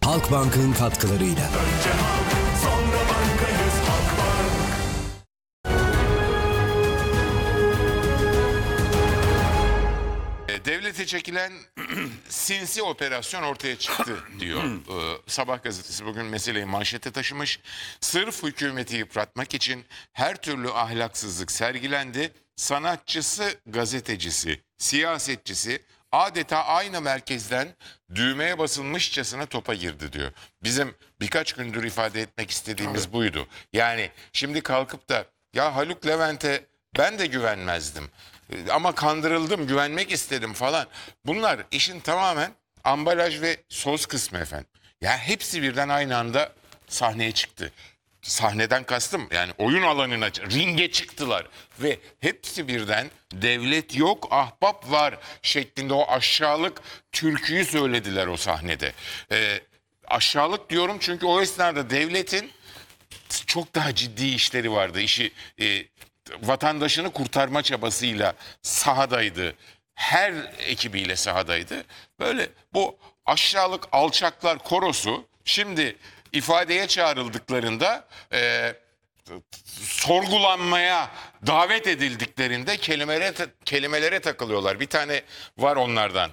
Halkbank'ın katkılarıyla. Önce halk, sonra bankayız Halkbank. Devlete çekilen sinsi operasyon ortaya çıktı diyor. Sabah gazetesi bugün meseleyi manşete taşımış. Sırf hükümeti yıpratmak için her türlü ahlaksızlık sergilendi. Sanatçısı, gazetecisi, siyasetçisi adeta aynı merkezden düğmeye basılmışçasına topa girdi diyor. Bizim birkaç gündür ifade etmek istediğimiz buydu. Yani şimdi kalkıp da ya Haluk Levent'e ben de güvenmezdim. Ama kandırıldım, güvenmek istedim falan. Bunlar işin tamamen ambalaj ve söz kısmı efendim. Ya hepsi birden aynı anda sahneye çıktı. Sahneden kastım yani oyun alanına, ringe çıktılar. Ve hepsi birden devlet yok, ahbap var şeklinde o aşağılık türküyü söylediler o sahnede. Aşağılık diyorum çünkü o esnada devletin çok daha ciddi işleri vardı. İşi vatandaşını kurtarma çabasıyla sahadaydı. Her ekibiyle sahadaydı. Böyle bu aşağılık alçaklar korosu şimdi ifadeye çağrıldıklarında sorgulanmaya davet edildiklerinde kelimelere takılıyorlar. Bir tane var onlardan.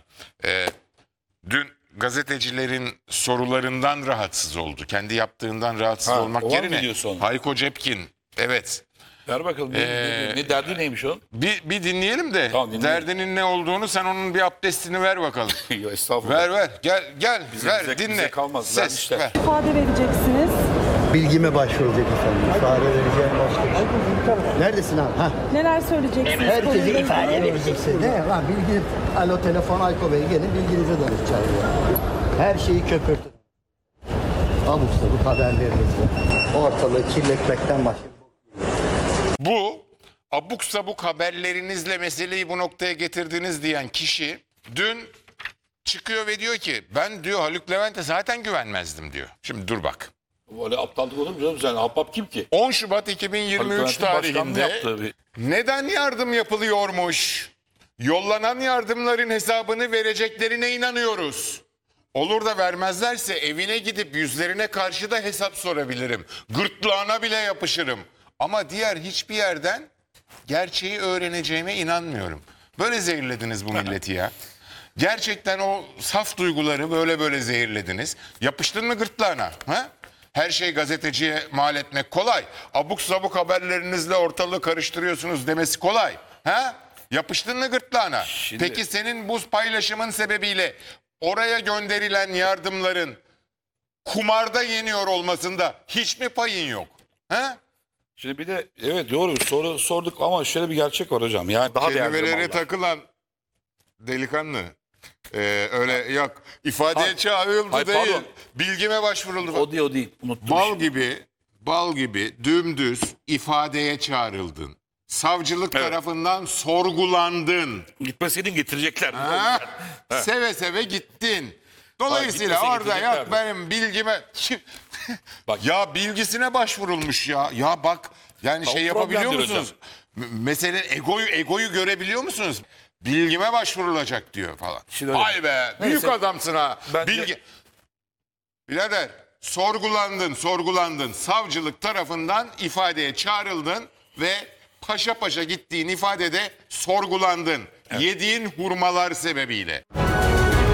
Dün gazetecilerin sorularından rahatsız oldu. Kendi yaptığından rahatsız olmak yerine Hayko Cepkin. Evet. Ver bakalım. Ne derdi neymiş onun? Bir dinleyelim de tamam, derdinin ne olduğunu sen onun bir abdestini ver bakalım. Yok estağfurullah. Ver gel ver dinle. Bize kalmaz. Ses ver. İfade vereceksiniz. Bilgime başvuracak efendim. İfade vereceğim başka bir şey. Neredesin abi? Ha. Neler söyleyeceksiniz? Herkese ifade vereceksin. Ne lan bilgi, alo telefon Ayko Bey gelin bilginize danışacağım. Her şeyi köpürtün. Abuk sabuk haberlerinizle. Ortalığı kirletmekten başlayın. Bu abuk sabuk haberlerinizle meseleyi bu noktaya getirdiniz diyen kişi dün çıkıyor ve diyor ki ben diyor Haluk Levent'e zaten güvenmezdim diyor. Şimdi dur bak. Böyle aptallık olur mu canım? Sen ahbap kim ki? 10 Şubat 2023 tarihinde neden yardım yapılıyormuş? Yollanan yardımların hesabını vereceklerine inanıyoruz. Olur da vermezlerse evine gidip yüzlerine karşı da hesap sorabilirim. Gırtlağına bile yapışırım. Ama diğer hiçbir yerden gerçeği öğreneceğime inanmıyorum. Böyle zehirlediniz bu milleti ya. Gerçekten o saf duyguları böyle zehirlediniz. Yapıştın mı gırtlağına? Ha? Her şey gazeteciye mal etmek kolay. Abuk sabuk haberlerinizle ortalığı karıştırıyorsunuz demesi kolay. Ha? Yapıştın mı gırtlağına? Şimdi... Peki senin bu paylaşımın sebebiyle oraya gönderilen yardımların kumarda yeniyor olmasında hiç mi payın yok? Ha? Şimdi bir de evet doğru soru sorduk ama şöyle bir gerçek var hocam. Yani daha kelimelere takılan delikanlı. Öyle yok. İfadeye çağrıldı değil. Pardon. Bilgime başvuruldu. O değil. Unuttum. Bal gibi dümdüz ifadeye çağrıldın. Savcılık tarafından sorgulandın. Gitmeseydin getirecekler. Seve seve gittin. Dolayısıyla orada yok benim bilgime... Bak. Ya bilgisine başvurulmuş ya. Ya bak yani şey yapabiliyor musunuz? Mesele egoyu görebiliyor musunuz? Bilgime başvurulacak diyor falan. Vay be büyük adamsın ha. Bilgi... Birader sorgulandın. Savcılık tarafından ifadeye çağrıldın ve paşa paşa gittiğin ifadede sorgulandın. Evet. Yediğin hurmalar sebebiyle.